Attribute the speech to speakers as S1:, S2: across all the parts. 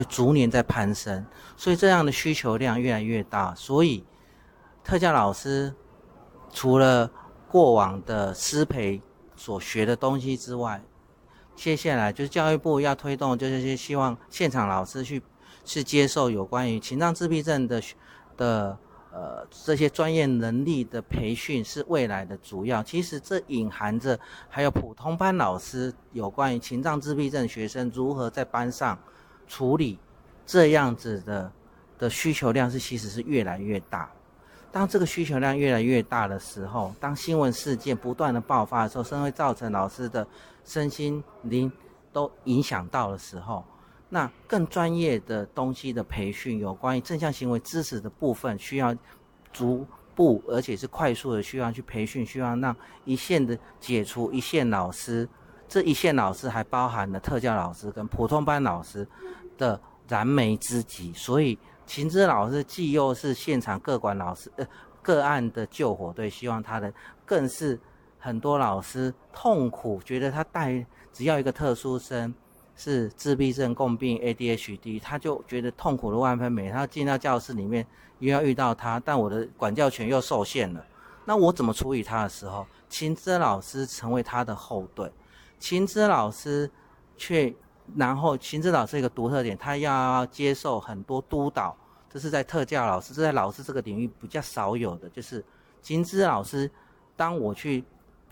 S1: 逐年在攀升，所以这样的需求量越来越大，所以特教老师除了过往的师培所学的东西之外，接下来就是教育部要推动，就是希望现场老师去接受有关于情障自闭症的这些专业能力的培训是未来的主要。其实这隐含着还有普通班老师有关于情障自闭症学生如何在班上处理这样子的需求量其实是越来越大。当这个需求量越来越大的时候，当新闻事件不断的爆发的时候，甚至会造成老师的身心灵都影响到的时候，那更专业的东西的培训，有关于正向行为支持的部分，需要逐步而且是快速的需要去培训，需要让一线的解除一线老师，这一线老师还包含了特教老师跟普通班老师的燃眉之急。所以情资老师既又是现场个管老师个案的救火队，希望他的更是很多老师痛苦，觉得他只要一个特殊生是自闭症共病 ADHD， 他就觉得痛苦的万分美。他进到教室里面又要遇到他，但我的管教权又受限了，那我怎么处理他的时候，情资老师成为他的后盾。情资老师然后情资老师一个独特点，他要接受很多督导，这是在特教老师，这在老师这个领域比较少有的，就是情资老师当我去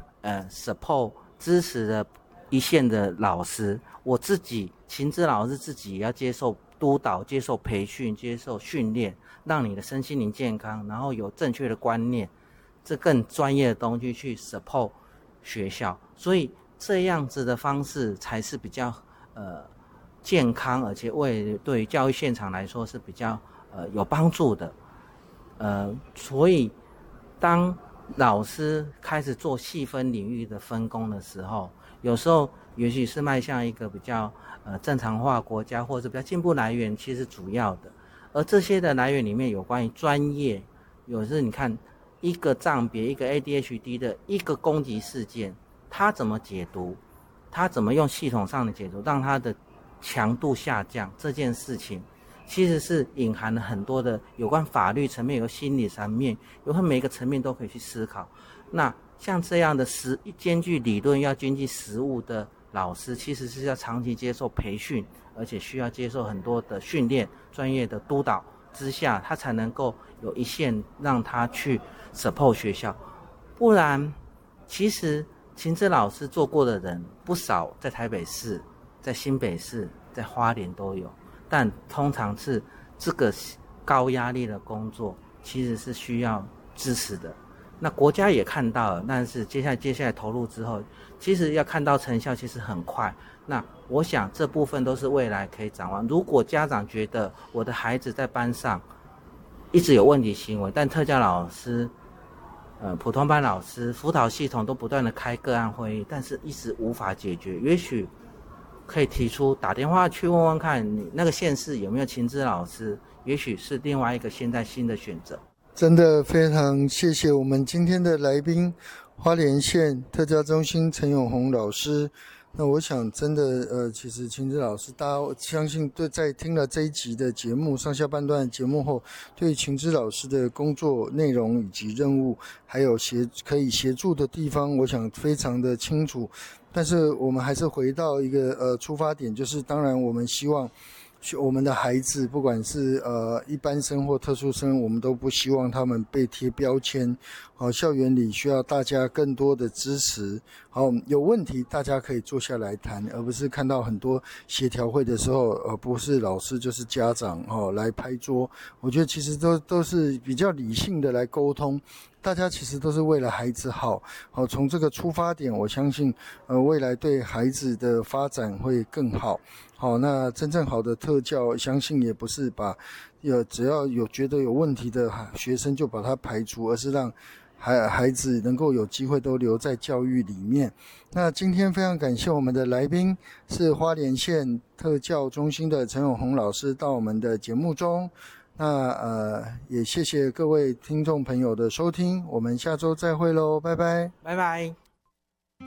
S1: support 支持的一线的老师，我自己情资老师自己也要接受督导，接受培训，接受训练，让你的身心灵健康，然后有正确的观念，这更专业的东西去 support 学校。所以这样子的方式才是比较健康，而且对于教育现场来说是比较有帮助的。所以当老师开始做细分领域的分工的时候，有时候也许是迈向一个比较正常化国家，或者比较进步来源，其实主要的。而这些的来源里面有关于专业，有时你看一个障别，一个 ADHD 的一个攻击事件，他怎么解读，他怎么用系统上的解读让他的强度下降，这件事情其实是隐含了很多的有关法律层面，有心理层面，有每一个层面都可以去思考。那像这样的兼具理论要兼具实务的老师，其实是要长期接受培训，而且需要接受很多的训练，专业的督导之下，他才能够有一线让他去 support 学校。不然其实情资老师做过的人不少，在台北市，在新北市，在花莲都有，但通常是这个高压力的工作其实是需要支持的。那国家也看到了，但是接下来投入之后，其实要看到成效其实很快。那我想这部分都是未来可以展望。如果家长觉得我的孩子在班上一直有问题行为，但特教老师普通班老师辅导系统都不断的开个案会议，但是一直无法解决，也许可以提出打电话去问问看你那个县市有没有情资老师，也许是另外一个现在新的选择。
S2: 真的非常谢谢我们今天的来宾，花莲县特教中心陈永宏老师。那我想真的其实情资老师，大家相信在听了这一集的节目上下半段的节目后，对情资老师的工作内容以及任务，还有可以协助的地方，我想非常的清楚。但是我们还是回到一个出发点，就是当然我们希望我们的孩子，不管是一般生或特殊生，我们都不希望他们被贴标签。校园里需要大家更多的支持。有问题大家可以坐下来谈，而不是看到很多协调会的时候，不是老师就是家长来拍桌。我觉得其实都是比较理性的来沟通。大家其实都是为了孩子好，从这个出发点，我相信未来对孩子的发展会更好。那真正好的特教，相信也不是只要觉得有问题的学生就把他排除，而是让孩子能够有机会都留在教育里面。那今天非常感谢我们的来宾是花莲县特教中心的陈永宏老师到我们的节目中。那也谢谢各位听众朋友的收听，我们下周再会咯，拜拜。
S1: 拜拜。